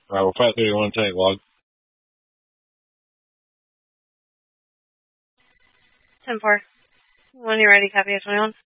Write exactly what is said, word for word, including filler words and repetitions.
All right, well, five thirty-one tank log. ten four. When you're ready, copy at twenty-one.